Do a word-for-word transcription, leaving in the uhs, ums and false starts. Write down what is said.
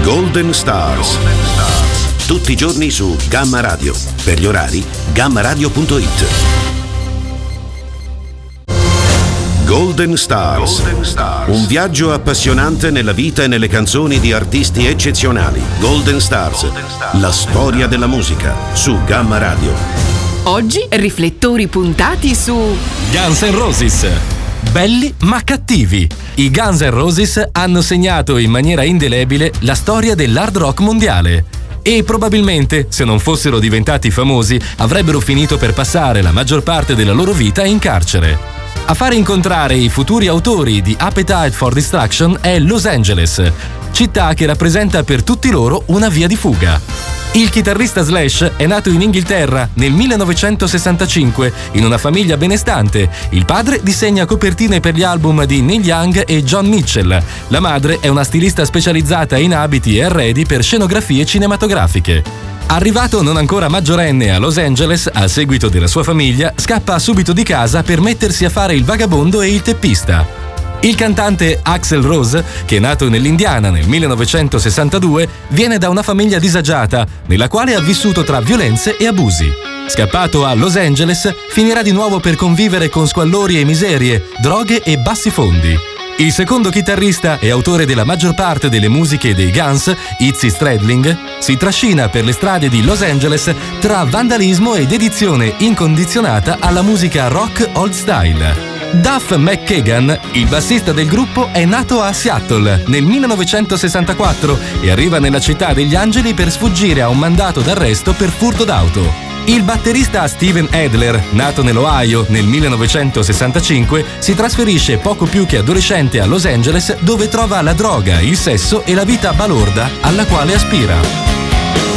Golden Stars. Tutti i giorni su Gamma Radio. Per gli orari, gamma radio punto it. Golden Stars. Golden Stars. Un viaggio appassionante nella vita e nelle canzoni di artisti eccezionali. Golden Stars. Golden Stars. La storia della musica su Gamma Radio. Oggi riflettori puntati su Guns N' Roses. Belli ma cattivi. I Guns N' Roses hanno segnato in maniera indelebile la storia dell'hard rock mondiale. E probabilmente, se non fossero diventati famosi, avrebbero finito per passare la maggior parte della loro vita in carcere. A fare incontrare i futuri autori di Appetite for Destruction è Los Angeles, città che rappresenta per tutti loro una via di fuga. Il chitarrista Slash è nato in Inghilterra nel millenovecentosessantacinque in una famiglia benestante. Il padre disegna copertine per gli album di Neil Young e John Mitchell. La madre è una stilista specializzata in abiti e arredi per scenografie cinematografiche. Arrivato non ancora maggiorenne a Los Angeles, a seguito della sua famiglia, scappa subito di casa per mettersi a fare il vagabondo e il teppista. Il cantante Axl Rose, che è nato nell'Indiana nel millenovecentosessantadue, viene da una famiglia disagiata, nella quale ha vissuto tra violenze e abusi. Scappato a Los Angeles, finirà di nuovo per convivere con squallori e miserie, droghe e bassi fondi. Il secondo chitarrista e autore della maggior parte delle musiche dei Guns, Izzy Stradlin, si trascina per le strade di Los Angeles tra vandalismo e dedizione incondizionata alla musica rock old style. Duff McKagan, il bassista del gruppo, è nato a Seattle nel millenovecentosessantaquattro e arriva nella città degli Angeli per sfuggire a un mandato d'arresto per furto d'auto. Il batterista Steven Adler, nato nell'Ohio nel millenovecentosessantacinque, si trasferisce poco più che adolescente a Los Angeles, dove trova la droga, il sesso e la vita balorda alla quale aspira.